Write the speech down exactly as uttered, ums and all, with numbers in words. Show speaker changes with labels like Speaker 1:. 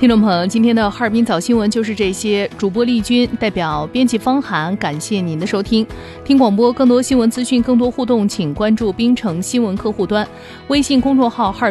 Speaker 1: 听众朋友，今天的哈尔滨早新闻就是这些。主播丽君代表编辑方涵，感谢您的收听。听广播更多新闻资讯，更多互动，请关注滨城新闻客户端、微信公众号哈尔